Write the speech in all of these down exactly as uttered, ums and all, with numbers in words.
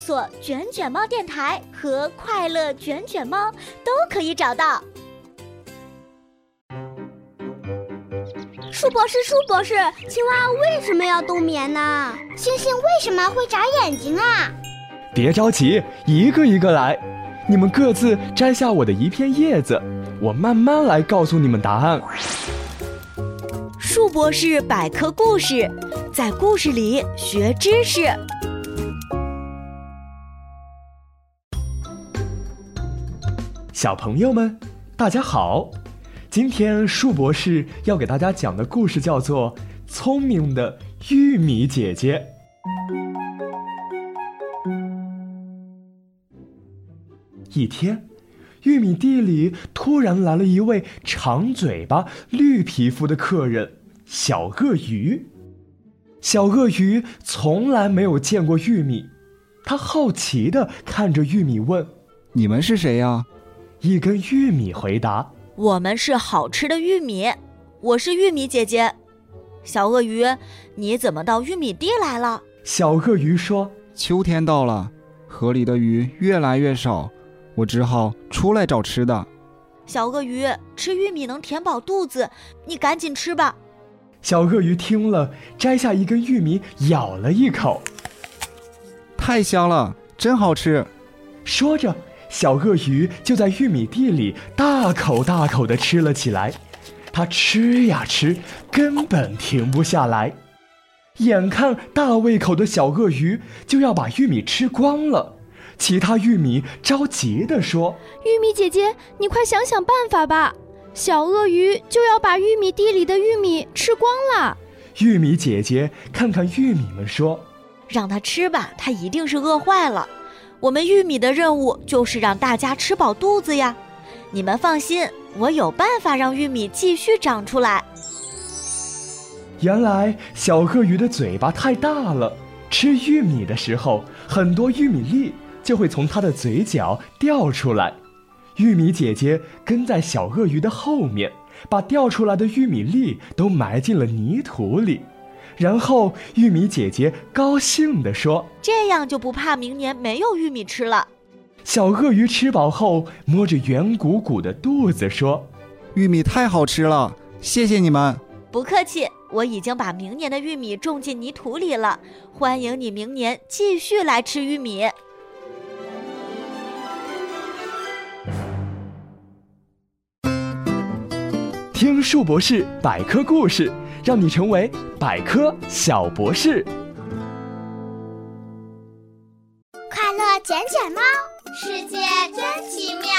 索卷卷猫电台和快乐卷卷猫都可以找到。 舒博士，舒博士，青蛙为什么要冬眠呢？ 星星为什么会眨眼睛啊？ 别着急，一个一个来。你们各自摘下我的一片叶子，我慢慢来告诉你们答案。 树博士百科故事，在故事里学知识。 小朋友们，大家好！今天树博士要给大家讲的故事叫做《聪明的玉米姐姐》。一天，玉米地里突然来了一位长嘴巴、绿皮肤的客人——小鳄鱼。小鳄鱼从来没有见过玉米，他好奇地看着玉米问：“ 你们是谁呀？” 一根玉米回答：“ 我们是好吃的玉米，我是玉米姐姐。”小鳄鱼，你怎么到玉米地来了？ 小鳄鱼说：“ 秋天到了，河里的鱼越来越少，我只好出来找吃的。” 小鳄鱼，吃玉米能填饱肚子，你赶紧吃吧。 小鳄鱼听了，摘下一根玉米，咬了一口。 太香了，真好吃。 说着，小鳄鱼就在玉米地里大口大口地吃了起来。它吃呀吃，根本停不下来。眼看大胃口的小鳄鱼就要把玉米吃光了，其他玉米着急地说：“ 玉米姐姐，你快想想办法吧！小鳄鱼就要把玉米地里的玉米吃光了。” 玉米姐姐看看玉米们说：“ 让它吃吧，它一定是饿坏了。我们玉米的任务就是让大家吃饱肚子呀。你们放心，我有办法让玉米继续长出来。” 原来小鳄鱼的嘴巴太大了，吃玉米的时候，很多玉米粒就会从它的嘴角掉出来。玉米姐姐跟在小鳄鱼的后面，把掉出来的玉米粒都埋进了泥土里。然后玉米姐姐高兴地说：“ 这样就不怕明年没有玉米吃了。” 小鳄鱼吃饱后，摸着圆鼓鼓的肚子说：“ 玉米太好吃了，谢谢你们。” 不客气，我已经把明年的玉米种进泥土里了，欢迎你明年继续来吃玉米。 听树博士百科故事，让你成为百科小博士。 快乐卷卷猫，世界真奇妙。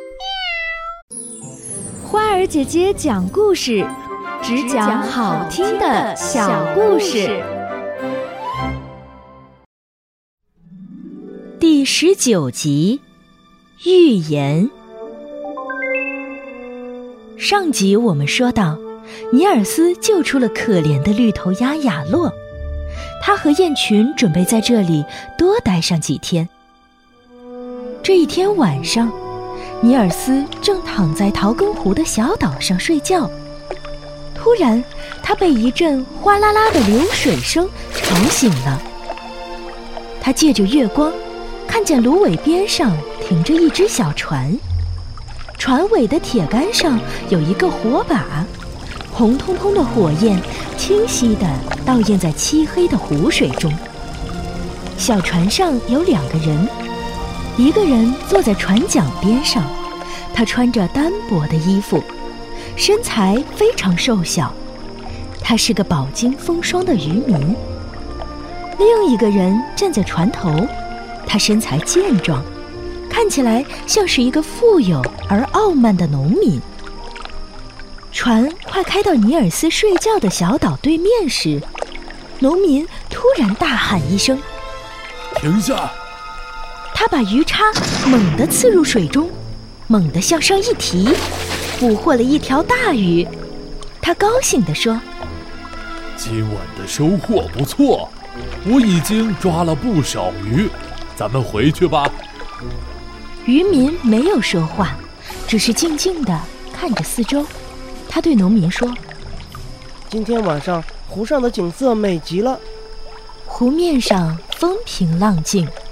花儿姐姐讲故事，只讲好听的小故事。 第十九集，预言。上集我们说到，尼尔斯救出了可怜的绿头鸭雅洛，他和雁群准备在这里多待上几天。这一天晚上，尼尔斯正躺在桃根湖的小岛上睡觉，突然他被一阵哗啦啦的流水声吵醒了。他借着月光，看见芦苇边上停着一只小船，船尾的铁杆上有一个火把，红彤彤的火焰清晰地倒映在漆黑的湖水中。小船上有两个人，一个人坐在船桨边上，他穿着单薄的衣服，身材非常瘦小，他是个饱经风霜的渔民。另一个人站在船头，他身材健壮，看起来像是一个富有而傲慢的农民。船快开到尼尔斯睡觉的小岛对面时，农民突然大喊一声：“ 停下！” 他把鱼叉猛地刺入水中，猛地向上一提，捕获了一条大鱼。他高兴地说：“ 今晚的收获不错，我已经抓了不少鱼，咱们回去吧。” 渔民没有说话，只是静静地看着四周。他对农民说：“ 今天晚上湖上的景色美极了。” 湖面上风平浪静，